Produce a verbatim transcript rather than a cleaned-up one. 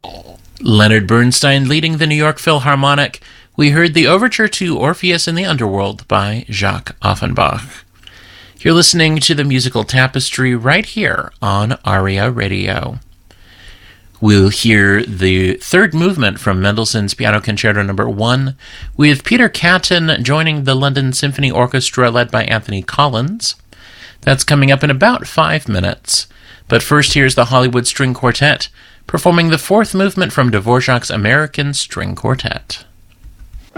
Leonard Bernstein leading the New York Philharmonic. We heard the overture to Orpheus in the Underworld by Jacques Offenbach. You're listening to the Musical Tapestry right here on ARIA Radio. We'll hear the third movement from Mendelssohn's Piano Concerto Number one, with Peter Catton joining the London Symphony Orchestra led by Anthony Collins. That's coming up in about five minutes. But first, here's the Hollywood String Quartet performing the fourth movement from Dvorak's American String Quartet.